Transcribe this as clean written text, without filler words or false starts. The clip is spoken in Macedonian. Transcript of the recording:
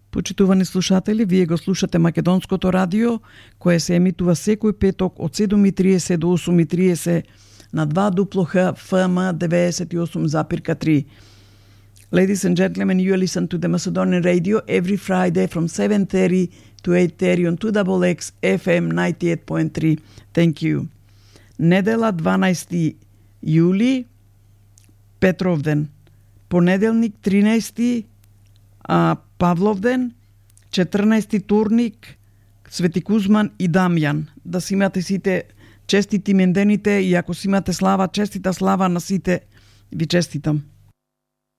Почитувани слушатели, вие го слушате Македонското радио, кое се емитува секој петок од 7:30 до 8:30 на 2 FM 98,3. Ladies and gentlemen, you listen to the Macedonian radio every Friday from 7:30 to 8:30 on 2XX FM 98.3. Thank you. Недела 12 јули, Петровден. Понеделник 13 Павловден, 14 Турник, Свети Кузман и Дамјан. Да си имате сите честити имендените и ако си имате слава, честита слава на сите, ви честитам.